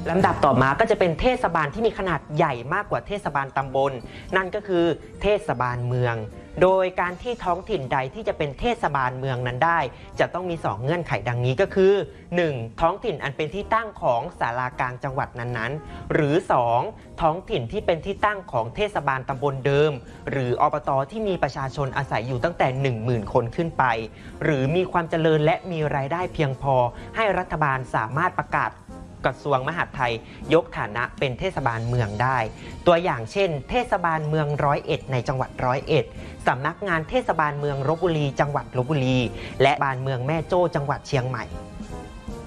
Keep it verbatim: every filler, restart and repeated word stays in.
ลำดับต่อมาก็จะเป็นเทศบาลที่มีขนาดใหญ่มากกว่าเทศบาลตำบลนั่นก็คือเทศบาลเมืองโดยการที่ท้องถิ่นใดที่จะเป็นเทศบาลเมืองนั้นได้จะต้องมีสองเงื่อนไขดังนี้ก็คือ หนึ่ง. ท้องถิ่นอันเป็นที่ตั้งของศาลากลางจังหวัดนั้นๆหรือ สอง. ท้องถิ่นที่เป็นที่ตั้งของเทศบาลตำบลเดิมหรืออบต.ที่มีประชาชนอาศัยอยู่ตั้งแต่ หนึ่งหมื่น คนขึ้นไปหรือมีความเจริญและมีรายได้เพียงพอให้รัฐบาลสามารถประกาศกระทรวงมหาดไทยยกฐานะเป็นเทศบาลเมืองได้ตัวอย่างเช่นเทศบาลเมืองร้อยเอ็ดในจังหวัดร้อยเอ็ดสำนักงานเทศบาลเมืองลพบุรีจังหวัดลพบุรีและบาลเมืองแม่โจ้จังหวัดเชียงใหม่